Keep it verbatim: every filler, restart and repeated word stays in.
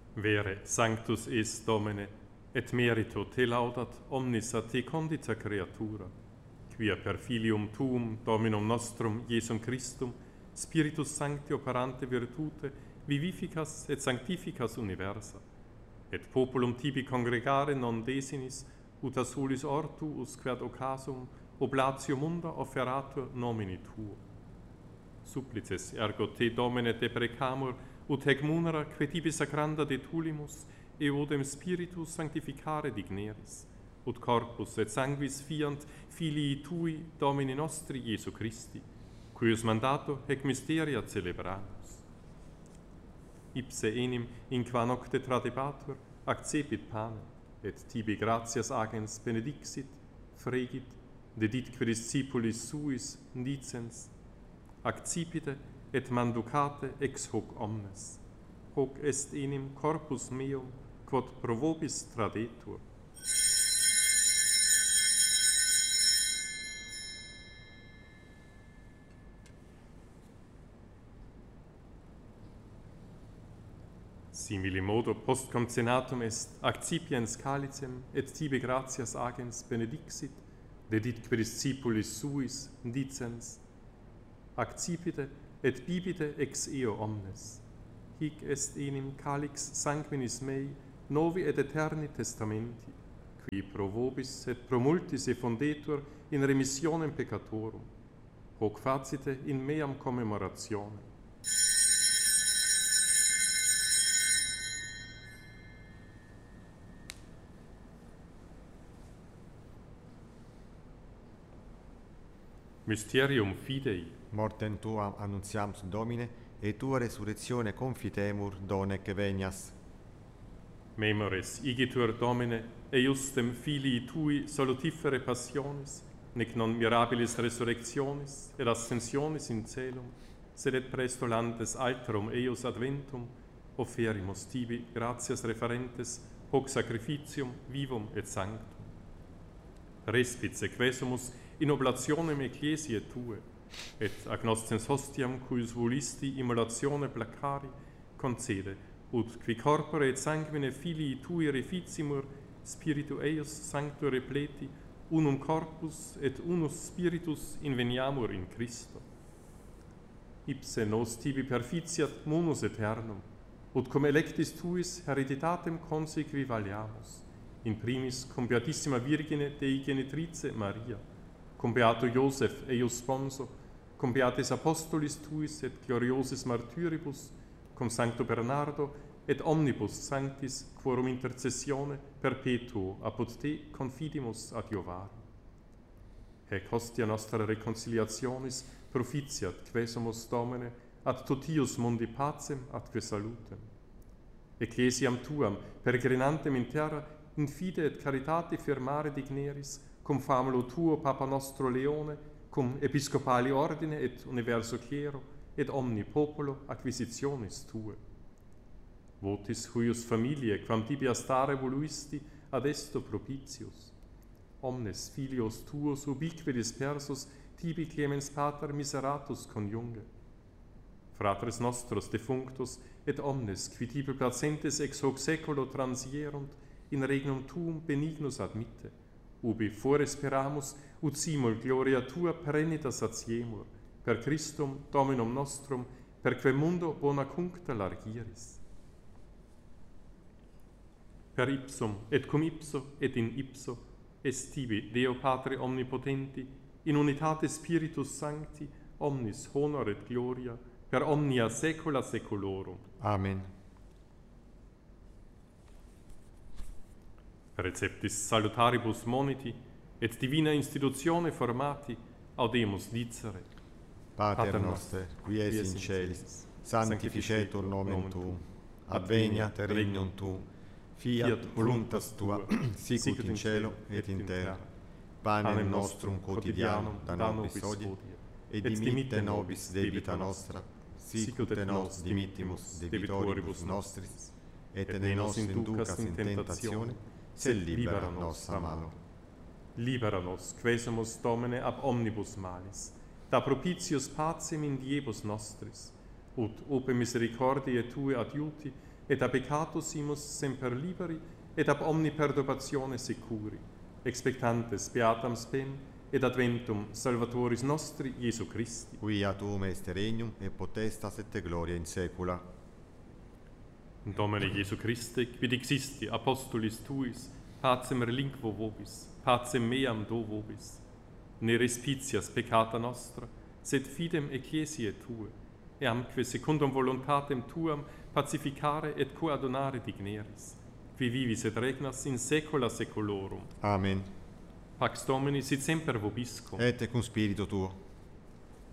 Vere sanctus es Domine, et merito te laudat omnis a te condita creatura, quia per filium tuum Dominum nostrum Iesum Christum, Spiritus Sancti operante virtute, vivificas et sanctificas universa, et populum tibi congregare non desinis, ut a solis ortu usque ad occasum oblatio munda offeratur nomini tuo. Supplices ergo te Domine deprecamur, ut hec munera que tibi sacranda detulimus, eodem Spiritus sanctificare digneris, ut corpus et sanguis fiant filii tui Domini nostri Iesu Christi, cuius mandato hec mysteria celebramus. Ipse enim, in qua nocte tradebatur, accepit panem, et tibi gratias agens benedixit, fregit, deditque discipulis suis dicens, accipite et manducate ex hoc omnes. Hoc est enim corpus meum, quod pro vobis tradetur. Simili modo post concenatum est accipiens calicem et tibi gratias agens benedixit, deditque discipulis suis dicens, accipite et bibite ex eo omnes. Hic est enim calix sanguinis mei, novi et eterni testamenti, qui pro vobis et pro multis effundetur in remissionem peccatorum. Hoc facite in meam commemorationem. Mysterium fidei. Mortem tuam annuntiamus Domine, et tua resurrectione confitemur donec venias. Memores igitur Domine, eiustem filii tui salutifere passionis, nec non mirabilis resurrectionis et ascensionis in celum, sed et presto landes alterum eius adventum, offerimus tibi gratias referentes hoc sacrificium vivum et sanctum. Respice quesumus in oblationem ecclesiae tue, et agnoscens hostiam cuius volisti immolatione placari concede, ut qui corpore et sanguine filii tui reficimur, spiritu eius sancto repleti, unum corpus et unus spiritus inveniamur in Christo. Ipse nos tibi perficiat munus aeternum, ut cum electis tuis hereditatem consequi valiamus, in primis cum Beatissima Virgine Dei Genitrice Maria, cum Beato Iosef eius sponso, cum Beatis Apostolis tuis et gloriosis martyribus, cum Sancto Bernardo et omnibus sanctis quorum intercessione perpetuo apud te confidimus adiovarum. Hec hostia nostra reconciliationis propitiat quesumus Domine ad totius mundi pacem atque salutem. Ecclesiam tuam peregrinantem in terra in fide et caritate firmare digneris, cum famulo tuo Papa nostro Leone, cum episcopali ordine et universo clero, et omni populo acquisitionis tue. Votis huius familiae, quam tibi stare voluisti, ad esto propitius. Omnes filios tuos ubique dispersus, tibi clemens pater miseratus conjunge. Fratres nostros defunctus, et omnes, qui tibi placentes ex hoc seculo transierunt, in regnum tuum benignus admitte, ubi foresperamus, ut simul gloria tua perennita satiemur, per Christum Dominum nostrum, per quem mundo bona cuncta largiris. Per ipsum, et cum ipso, et in ipso, est tibi, Deo Patre omnipotenti, in unitate Spiritus Sancti, omnis honor et gloria, per omnia saecula saeculorum. Amen. Receptis salutaribus moniti, et divina institutione formati, audemus dicere. Pater noster, qui es in celis, sanctificetur nomen tuum, adveniat regnum tuum, fiat voluntas tua, sicut in cielo et in terra. Panem nostrum quotidianum da nobis hodie, et dimitte nobis debita nostra, sicut et nos dimittimus debitoribus nostris, et ne nos inducas in tentatione, sed libera nos a malo. Libera nos, quesumus Domine ab omnibus malis, da propitius pacem in diebus nostris, ut ope misericordiae tue adiuti, et a peccatus imus semper liberi, et ab omni perturbatione securi, expectantes beatam spem, et adventum Salvatoris nostri Iesu Christi. Quia tuum est regnum, et potestas et gloria in saecula. Domine Iesu Christe, quid existi apostolis tuis, pacem relinquo vobis, pacem meam do vobis. Ne respicias peccata nostra, sed fidem ecclesiae tue, e amque secundum voluntatem tuam pacificare et coadunare digneris, qui vivis et regnas in saecula saeculorum. Amen. Pax Domini sit semper vobiscum. Et cum spiritu tuo.